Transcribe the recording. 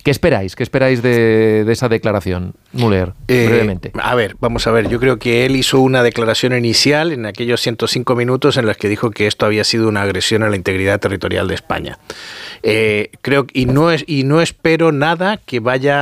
¿Qué esperáis? ¿Qué esperáis de esa declaración, Müller? Brevemente. A ver, vamos a ver. Yo creo que él hizo una declaración inicial en aquellos 105 minutos en los que dijo que esto había sido una agresión a la integridad territorial de España. Creo y no espero nada que vaya